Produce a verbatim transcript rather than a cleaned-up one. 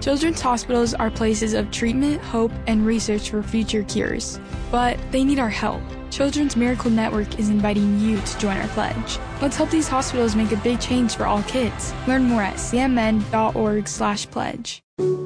Children's hospitals are places of treatment, hope, and research for future cures. But they need our help. Children's Miracle Network is inviting you to join our pledge. Let's help these hospitals make a big change for all kids. Learn more at c m n dot org slash pledge.